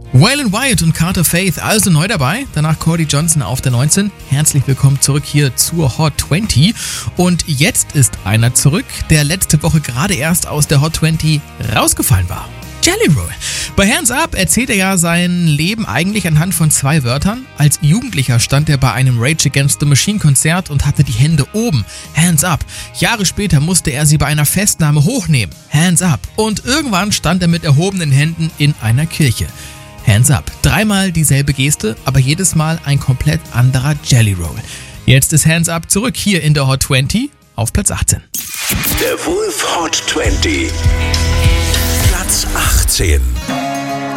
Waylon Wyatt und Carter Faith also neu dabei, danach Cody Johnson auf der 19. Herzlich willkommen zurück hier zur Hot 20. Und jetzt ist einer zurück, der letzte Woche gerade erst aus der Hot 20 rausgefallen war. Jelly Roll. Bei Hands Up erzählt er ja sein Leben eigentlich anhand von 2 Wörtern. Als Jugendlicher stand er bei einem Rage Against the Machine Konzert und hatte die Hände oben. Hands Up. Jahre später musste er sie bei einer Festnahme hochnehmen. Hands Up. Und irgendwann stand er mit erhobenen Händen in einer Kirche. Hands Up. 3-mal dieselbe Geste, aber jedes Mal ein komplett anderer Jelly Roll. Jetzt ist Hands Up zurück hier in der Hot 20 auf Platz 18. Der Wolf Hot 20. Platz 18.